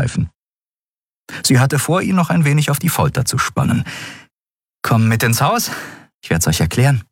verkneifen. Sie hatte vor, ihn noch ein wenig auf die Folter zu spannen. »Komm mit ins Haus, ich werd's euch erklären.«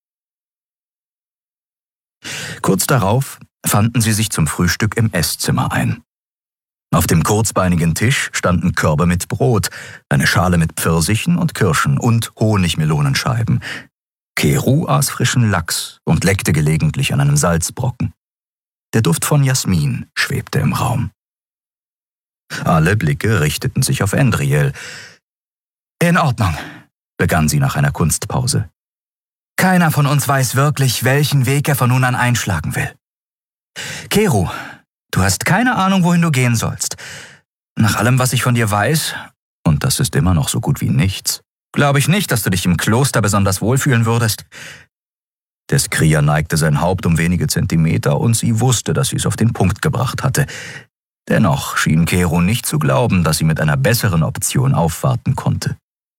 Kurz darauf fanden sie sich zum Frühstück im Esszimmer ein. Auf dem kurzbeinigen Tisch standen Körbe mit Brot, eine Schale mit Pfirsichen und Kirschen und Honigmelonenscheiben. Keru aß frischen Lachs und leckte gelegentlich an einem Salzbrocken. Der Duft von Jasmin schwebte im Raum. Alle Blicke richteten sich auf Endriel. »In Ordnung«, begann sie nach einer Kunstpause. »Keiner von uns weiß wirklich, welchen Weg er von nun an einschlagen will. Keru, du hast keine Ahnung, wohin du gehen sollst. Nach allem, was ich von dir weiß, und das ist immer noch so gut wie nichts, glaube ich nicht, dass du dich im Kloster besonders wohlfühlen würdest.« Der Skrier neigte sein Haupt um wenige Zentimeter und sie wusste, dass sie es auf den Punkt gebracht hatte. Dennoch schien Keru nicht zu glauben, dass sie mit einer besseren Option aufwarten konnte.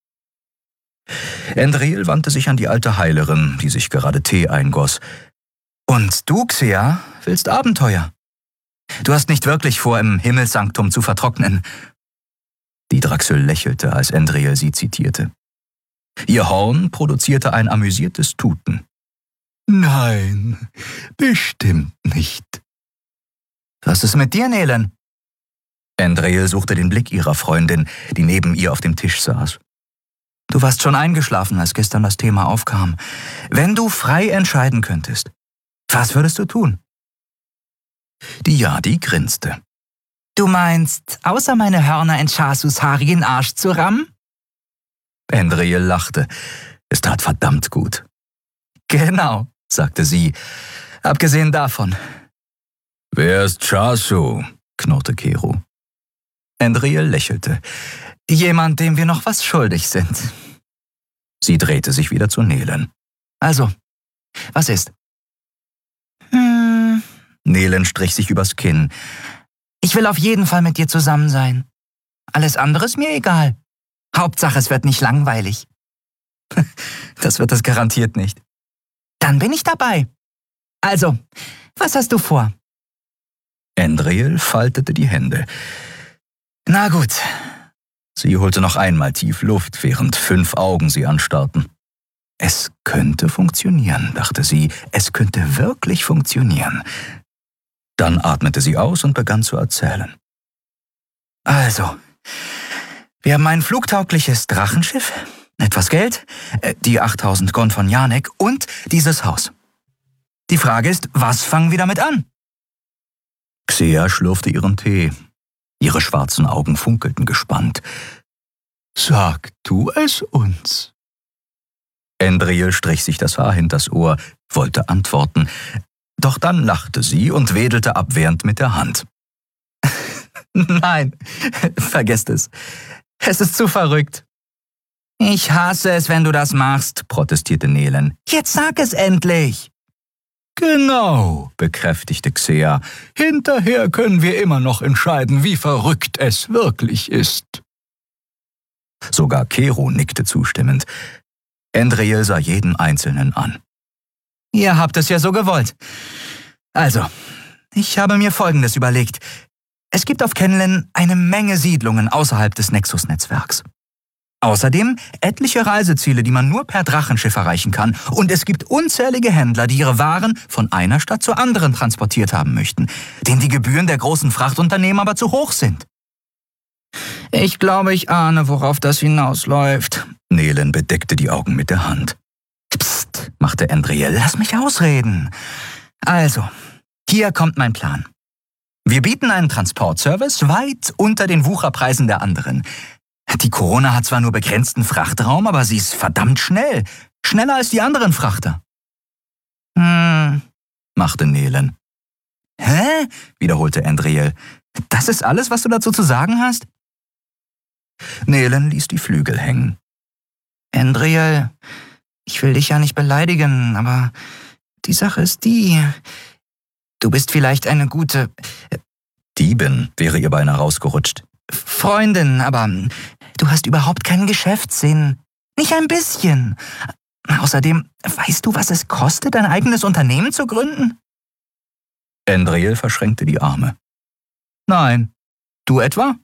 Endriel wandte sich an die alte Heilerin, die sich gerade Tee eingoss. »Und du, Xea, willst Abenteuer? Du hast nicht wirklich vor, im Himmelssanktum zu vertrocknen.« Die Draxel lächelte, als Endriel sie zitierte. Ihr Horn produzierte ein amüsiertes Tuten. »Nein, bestimmt nicht.« »Was ist mit dir, Nelen?« Endriel suchte den Blick ihrer Freundin, die neben ihr auf dem Tisch saß. »Du warst schon eingeschlafen, als gestern das Thema aufkam. Wenn du frei entscheiden könntest, was würdest du tun?« Die Yadi grinste. »Du meinst, außer meine Hörner in Shasus haarigen Arsch zu rammen?« Endriel lachte. Es tat verdammt gut. »Genau«, sagte sie, »abgesehen davon.« »Wer ist Shasu?«, knurrte Keru. Endriel lächelte. »Jemand, dem wir noch was schuldig sind.« Sie drehte sich wieder zu Nelen. »Also, was ist?« Nelen strich sich übers Kinn. »Ich will auf jeden Fall mit dir zusammen sein. Alles andere ist mir egal. Hauptsache, es wird nicht langweilig.« »Das wird es garantiert nicht.« »Dann bin ich dabei. Also, was hast du vor?« Endriel faltete die Hände. »Na gut.« Sie holte noch einmal tief Luft, während 5 Augen sie anstarrten. »Es könnte funktionieren«, dachte sie. »Es könnte wirklich funktionieren.« Dann atmete sie aus und begann zu erzählen. »Also, wir haben ein flugtaugliches Drachenschiff, etwas Geld, die 8000 Gon von Janek und dieses Haus. Die Frage ist, was fangen wir damit an?« Xea schlürfte ihren Tee. Ihre schwarzen Augen funkelten gespannt. »Sag du es uns.« Endriel strich sich das Haar hinters Ohr, wollte antworten. Doch dann lachte sie und wedelte abwehrend mit der Hand. »Nein, vergesst es. Es ist zu verrückt.« »Ich hasse es, wenn du das machst«, protestierte Nelen. »Jetzt sag es endlich!« »Genau«, bekräftigte Xea. »Hinterher können wir immer noch entscheiden, wie verrückt es wirklich ist.« Sogar Keru nickte zustimmend. Endriel sah jeden Einzelnen an. »Ihr habt es ja so gewollt. Also, ich habe mir Folgendes überlegt. Es gibt auf Kenlen eine Menge Siedlungen außerhalb des Nexus-Netzwerks. Außerdem etliche Reiseziele, die man nur per Drachenschiff erreichen kann. Und es gibt unzählige Händler, die ihre Waren von einer Stadt zur anderen transportiert haben möchten, denen die Gebühren der großen Frachtunternehmen aber zu hoch sind.« »Ich glaube, ich ahne, worauf das hinausläuft.« Nelen bedeckte die Augen mit der Hand. »Psst«, machte Endriel, »lass mich ausreden. Also, hier kommt mein Plan. Wir bieten einen Transportservice weit unter den Wucherpreisen der anderen. Die Corona hat zwar nur begrenzten Frachtraum, aber sie ist verdammt schnell. Schneller als die anderen Frachter.« machte Nelen. »Hä?«, wiederholte Endriel. »Das ist alles, was du dazu zu sagen hast?« Nelen ließ die Flügel hängen. »Endriel, ich will dich ja nicht beleidigen, aber die Sache ist die. Du bist vielleicht eine gute Diebin, wäre ihr beinahe rausgerutscht. Freundin, aber du hast überhaupt keinen Geschäftssinn. Nicht ein bisschen. Außerdem, weißt du, was es kostet, ein eigenes Unternehmen zu gründen?« Endriel verschränkte die Arme. »Nein. Du etwa?«